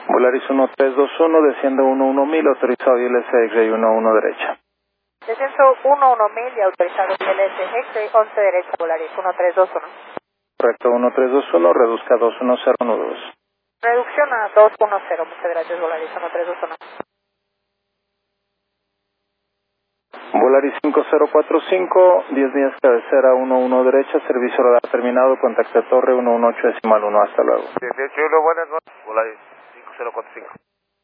Volaris 1321, desciende 11000, autorizado ILS X-Ray 11 derecha. Descenso 11000 y autorizado ILS X-Ray 11 derecha, Volaris 1321. Correcto, 1321, reduzca 210 nudos. Reducción a 210, muchas gracias, Volaris 1321. Volaris 5045, 10 días cabecera 11 derecha, servicio radar terminado, contacto torre 118.1, hasta luego. 18, buenas noches, Volaris 5045.